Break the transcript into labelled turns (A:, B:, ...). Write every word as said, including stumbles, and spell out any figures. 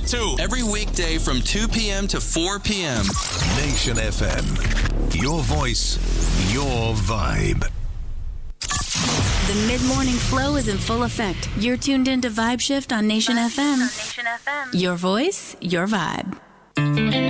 A: too.
B: Every weekday from two p.m. to four p.m.
C: Nation F M. Your voice, your vibe.
D: The mid-morning flow is in full effect. You're tuned into Vibe Shift on Nation F M. Nation F M. Your voice, your vibe.